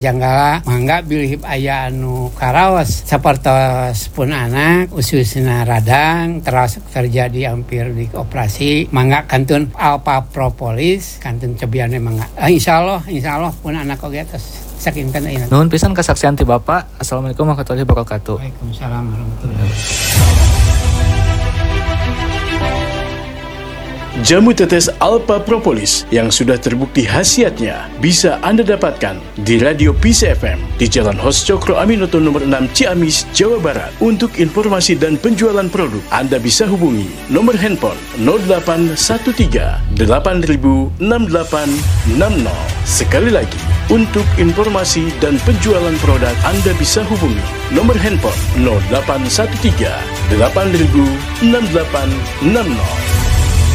Janggala mangga bilih aya anu karaos sapertos pun anak ususna radang terus terjadi hampir di operasi mangga kantun alpa propolis kantun cobiane mangga insyaallah pun anak oge tos sakinten ayeuna. Nuhun pisan kasaksian ti Bapak. Assalamualaikum warahmatullahi wabarakatuh. Waalaikumsalam warahmatullahi wabarakatuh. Jamu tetes Alpha Propolis yang sudah terbukti khasiatnya bisa Anda dapatkan di Radio Peace FM di Jalan Hos Cokro Aminoto nomor 6 Ciamis, Jawa Barat. Untuk informasi dan penjualan produk, Anda bisa hubungi nomor handphone 0813 8000 6860. Sekali lagi, untuk informasi dan penjualan produk, Anda bisa hubungi nomor handphone 0813 8000 6860.